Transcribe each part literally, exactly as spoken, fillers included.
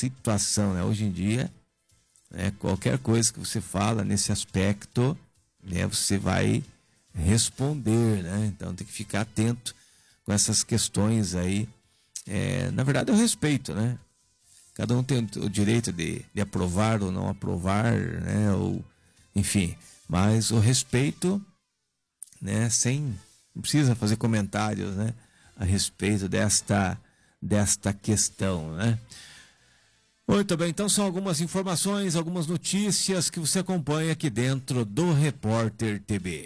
situação, né? Hoje em dia, né, qualquer coisa que você fala nesse aspecto, né, você vai responder, né? Então tem que ficar atento com essas questões aí. É, na verdade, é o respeito, né? Cada um tem o direito de, de aprovar ou não aprovar, né? Ou, enfim, mas o respeito, né? Sem, não precisa fazer comentários, né? A respeito desta, desta questão, né? Muito bem, então são algumas informações, algumas notícias que você acompanha aqui dentro do Repórter T B.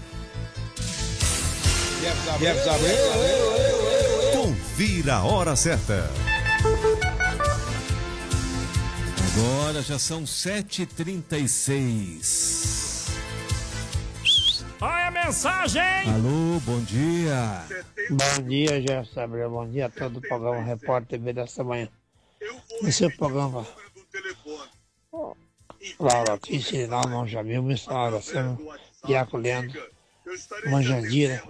Confira a hora certa. Agora já são sete e trinta e seis. Olha a mensagem! Alô, bom dia. Bom dia, Gerson Abreu. Bom dia a todo o programa Repórter T V desta manhã. Esse é o programa Laura Triste, lá no Jamil, Missão Oração, Diaco Leandro, Manjandira,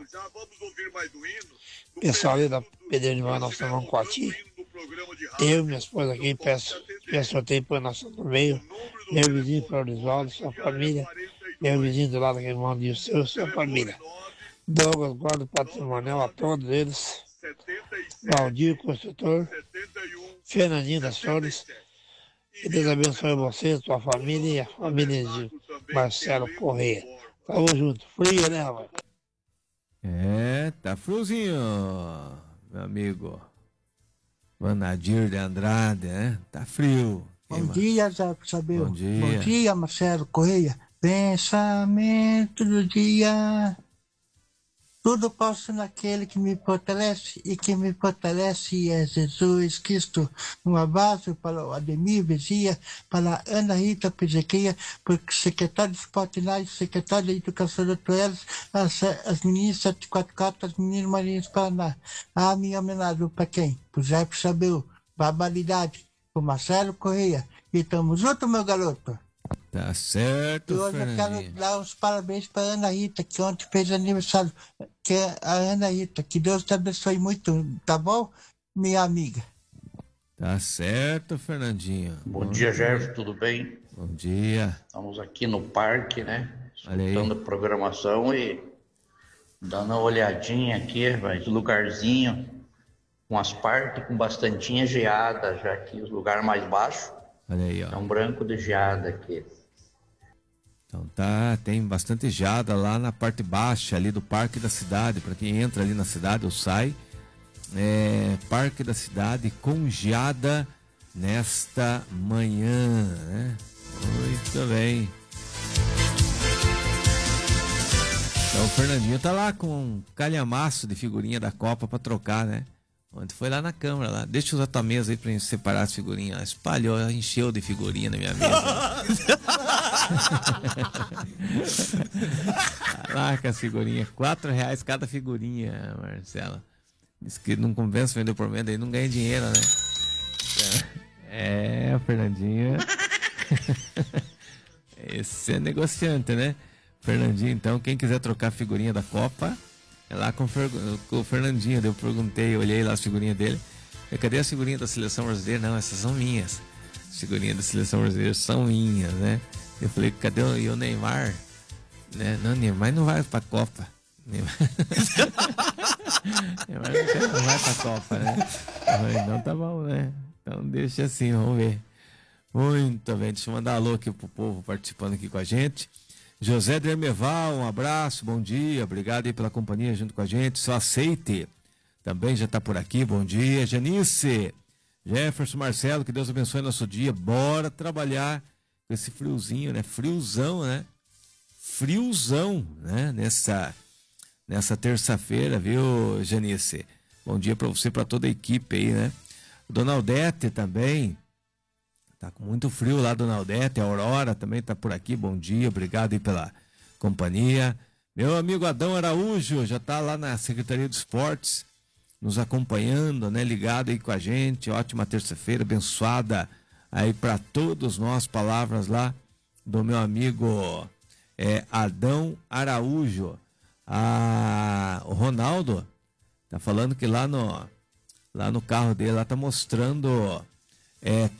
pessoal ali da Pedreira de Manoel, nós estamos Coati. Eu e minha esposa aqui, peço, peço sorteio para nação do meio, meu vizinho Florisvaldo, sua família, meu vizinho do lado, que é irmão de seu, sua família. Douglas, guarda patrimonial a todos eles. Valdir, construtor, Fernandinho das Flores, que Deus abençoe você, sua família e a família de Marcelo Correia. Tamo junto. Frio, né, rapaz? É, tá friozinho, meu amigo. Vanadir de Andrade, né? Tá frio. Bom dia, Zé Sabeu. Bom dia. Bom dia, Marcelo Correia. Pensamento do dia. Tudo posso naquele que me fortalece, e que me fortalece é Jesus Cristo. Um abraço para o Ademir Bezia, para a Ana Rita Pezequia, para o secretário de Esporte e secretário de Educação doutor Elis, as, as meninas sete quatro quatro, as meninas Marinhas Paraná. A minha homenagem para quem? Para o Zé Sabeu, Barbaridade, para o Marcelo Correia. E tamo junto, meu garoto. Tá certo, E hoje eu Fernandinho. quero dar os parabéns para a Ana Rita, que ontem fez aniversário. Que é a Ana Rita, que Deus te abençoe muito, tá bom, minha amiga? Tá certo, Fernandinho. Bom, Bom dia, Gerson, tudo bem? Bom dia. Estamos aqui no parque, né? Olha aí. Escutando a programação e dando uma olhadinha aqui, vai, lugarzinho com asfalto, com bastantinha geada, já aqui os lugares mais baixos. Olha aí, ó. É um branco de geada aqui. Então tá, tem bastante geada lá na parte baixa ali do Parque da Cidade, para quem entra ali na cidade ou sai. É, Parque da Cidade com geada nesta manhã, né? Muito bem. Então o Fernandinho tá lá com um calhamaço de figurinha da Copa para trocar, né? Ontem foi lá na câmara, lá. Deixa eu usar tua mesa aí pra gente separar as figurinhas. Espalhou, encheu de figurinha na minha mesa. Lá com as figurinhas. Quatro reais cada figurinha, Marcela. Diz que não compensa vender por menos, aí não ganha dinheiro, né? É, Fernandinho. Esse é negociante, né? Fernandinho, então, quem quiser trocar a figurinha da Copa, é lá com o, Fer... com o Fernandinho. Eu perguntei, eu olhei lá as figurinhas dele. Eu, cadê a figurinha da Seleção Brasileira? Não, essas são minhas. As figurinhas da Seleção Brasileira são minhas, né? Eu falei, cadê o, e o Neymar? Né? Não, Neymar não vai pra Copa. Neymar, Neymar não vai pra Copa, né? Eu falei, não, tá bom, né? Então deixa assim, vamos ver. Muito bem, deixa eu mandar alô aqui pro povo participando aqui com a gente. José Dermeval, um abraço, bom dia, obrigado aí pela companhia junto com a gente. Seu Aceite também já está por aqui, bom dia. Janice, Jefferson, Marcelo, que Deus abençoe nosso dia. Bora trabalhar com esse friozinho, né? Friozão, né? Friozão, né? Nessa, nessa terça-feira, viu, Janice? Bom dia para você, para toda a equipe aí, né? Dona Aldete também. Tá com muito frio lá, Dona Aldete. A Aurora também tá por aqui. Bom dia, obrigado aí pela companhia. Meu amigo Adão Araújo já tá lá na Secretaria de Esportes, nos acompanhando, né? Ligado aí com a gente. Ótima terça-feira, abençoada aí para todos nós. Palavras lá do meu amigo é, Adão Araújo. Ah, o Ronaldo tá falando que lá no, lá no carro dele, lá tá mostrando... É,